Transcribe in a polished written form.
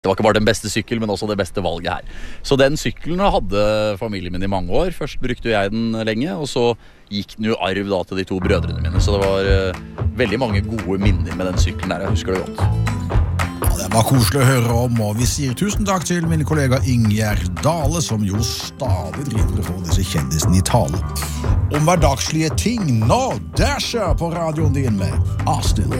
Det var ikke bare den beste sykkel, men også det beste valget her. Så den sykkelen hadde familien min i mange år. Først brukte jeg den lenge, og så gikk den jo arv da til de 2 brødrene mine. Så det var veldig mange gode minner med den sykkelen der, jeg husker det godt. Ja, det var koselig å høre om, og vi sier tusen takk til min kollega Ingjerd Dale, som jo stadig driver for disse kjendisene i tale. Om hverdagslige ting, nå dasher på radioen din med Austin.